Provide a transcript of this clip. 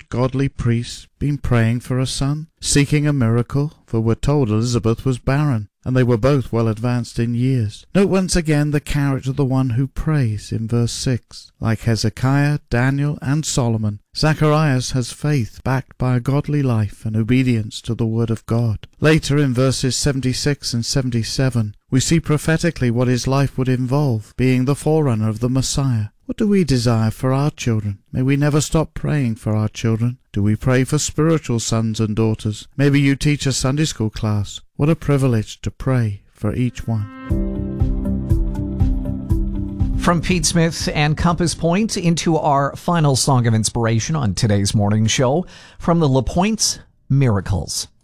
godly priests been praying for a son, seeking a miracle? For we're told Elizabeth was barren, and they were both well advanced in years. Note once again the character of the one who prays in verse 6. Like Hezekiah, Daniel, and Solomon, Zacharias has faith backed by a godly life and obedience to the word of God. Later in verses 76 and 77, we see prophetically what his life would involve, being the forerunner of the Messiah. What do we desire for our children? May we never stop praying for our children. Do we pray for spiritual sons and daughters? Maybe you teach a Sunday school class. What a privilege to pray for each one. From Pete Smith and Compass Point into our final song of inspiration on today's morning show from the LaPointe's Miracles.